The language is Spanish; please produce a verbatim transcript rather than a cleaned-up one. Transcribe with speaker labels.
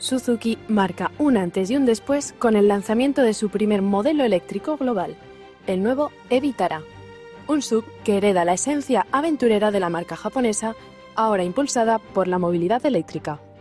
Speaker 1: Suzuki marca un antes y un después con el lanzamiento de su primer modelo eléctrico global, el nuevo e Vitara, un S U V que hereda la esencia aventurera de la marca japonesa, ahora impulsada por la movilidad eléctrica.